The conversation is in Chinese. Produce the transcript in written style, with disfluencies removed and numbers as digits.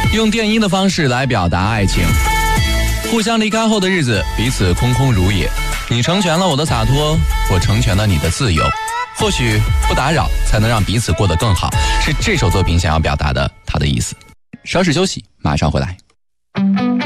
用电音的方式来表达爱情。互相离开后的日子，彼此空空如也。你成全了我的洒脱，我成全了你的自由。或许不打扰，才能让彼此过得更好，是这首作品想要表达的它的意思。稍事休息，马上回来。